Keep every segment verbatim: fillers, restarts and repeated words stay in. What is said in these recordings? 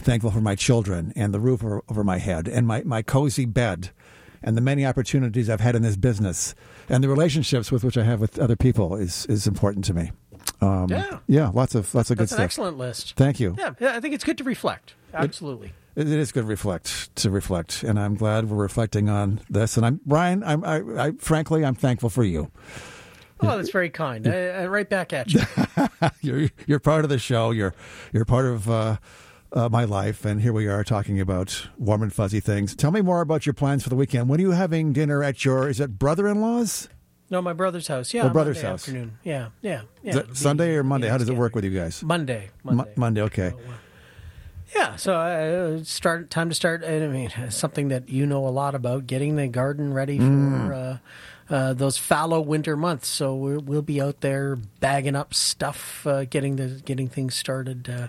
thankful for my children and the roof over, over my head and my, my cozy bed and the many opportunities I've had in this business and the relationships with which I have with other people is, is important to me. Um, yeah. Yeah, lots of lots of That's good an stuff. Excellent list. Thank you. Yeah, I think it's good to reflect. Absolutely. It, it is good to reflect, to reflect, and I'm glad we're reflecting on this. And I'm Brian. I'm I, I frankly, I'm thankful for you. Oh, that's very kind. I, I right back at you. you're you're part of the show. You're you're part of uh, uh, my life, and here we are talking about warm and fuzzy things. Tell me more about your plans for the weekend. When are you having dinner at your? Is it brother-in-law's? No, my brother's house. Yeah, oh, brother's Monday house. Afternoon. Yeah, yeah, yeah. Is that Sunday or Monday? How does it work with you guys? Monday. Monday. Mo- Monday. Okay. So, uh, yeah. So uh, start time to start. I mean, something that you know a lot about: getting the garden ready for mm. uh, uh, those fallow winter months. So we're, we'll be out there bagging up stuff, uh, getting the getting things started. Uh,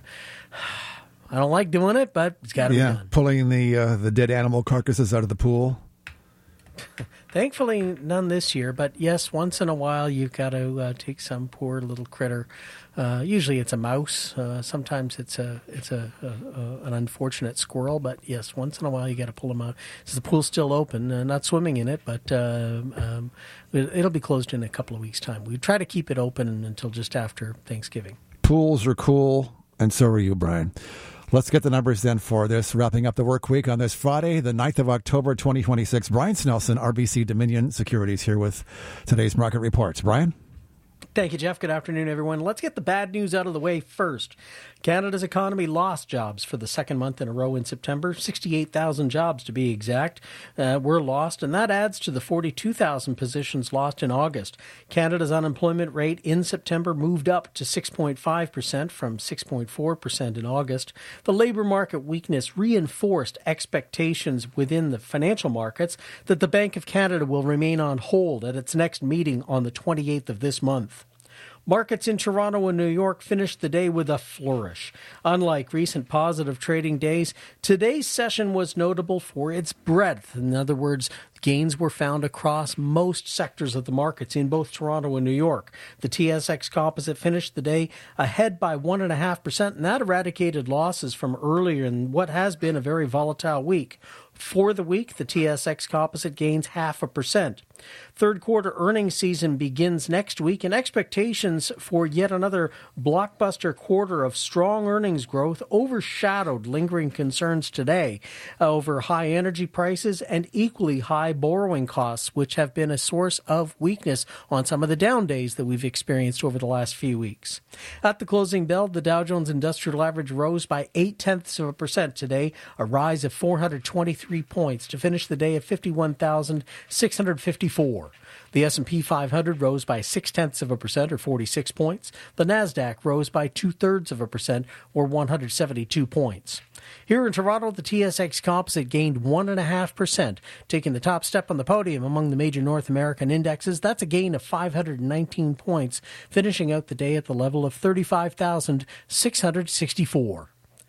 I don't like doing it, but it's got to yeah, be done. Pulling the uh, the dead animal carcasses out of the pool. Thankfully, none this year, but yes, once in a while you've got to uh, take some poor little critter. Uh, usually it's a mouse. Uh, sometimes it's a it's a, a, a an unfortunate squirrel, but yes, once in a while you got to pull them out. So the pool's still open, uh, not swimming in it, but uh, um, it'll be closed in a couple of weeks' time. We try to keep it open until just after Thanksgiving. Pools are cool, and so are you, Brian. Let's get the numbers then for this, wrapping up the work week on this Friday, the ninth of October, twenty twenty-six. Brian Snelson, R B C Dominion Securities, here with today's market reports. Brian? Thank you, Jeff. Good afternoon, everyone. Let's get the bad news out of the way first. Canada's economy lost jobs for the second month in a row in September. sixty-eight thousand jobs, to be exact, uh, were lost, and that adds to the forty-two thousand positions lost in August. Canada's unemployment rate in September moved up to six point five percent from six point four percent in August. The labor market weakness reinforced expectations within the financial markets that the Bank of Canada will remain on hold at its next meeting on the twenty-eighth of this month. Markets in Toronto and New York finished the day with a flourish. Unlike recent positive trading days, today's session was notable for its breadth. In other words, gains were found across most sectors of the markets in both Toronto and New York. The T S X Composite finished the day ahead by one point five percent, and that eradicated losses from earlier in what has been a very volatile week. For the week, the T S X Composite gains half a percent. Third quarter earnings season begins next week, and expectations for yet another blockbuster quarter of strong earnings growth overshadowed lingering concerns today over high energy prices and equally high borrowing costs, which have been a source of weakness on some of the down days that we've experienced over the last few weeks. At the closing bell, the Dow Jones Industrial Average rose by eight tenths of a percent today, a rise of four hundred twenty-three points to finish the day at fifty-one thousand six hundred fifty-four. The S and P five hundred rose by six tenths of a percent, or forty-six points. The Nasdaq rose by two thirds of a percent, or one hundred seventy-two points. Here in Toronto, the T S X Composite gained one point five percent, taking the top step on the podium among the major North American indexes. That's a gain of five hundred nineteen points, finishing out the day at the level of thirty-five thousand six hundred sixty-four.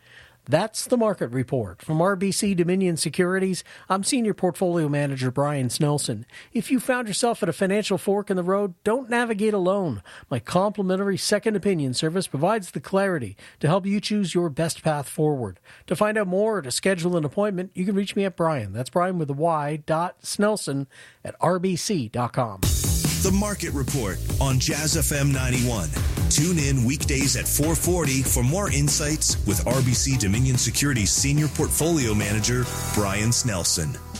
That's the market report. From R B C Dominion Securities, I'm Senior Portfolio Manager Brian Snelson. If you found yourself at a financial fork in the road, don't navigate alone. My complimentary second opinion service provides the clarity to help you choose your best path forward. To find out more or to schedule an appointment, you can reach me at Brian. That's Brian with a Y, dot Snelson at R B C dot com. The Market Report on Jazz F M ninety-one. Tune in weekdays at four forty for more insights with R B C Dominion Securities Senior Portfolio Manager Brian Snelson.